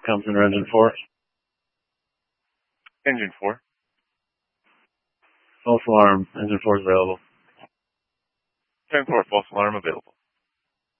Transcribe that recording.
comes in engine 4. Engine 4. False alarm. Engine 4 is available. 10-4, false alarm available.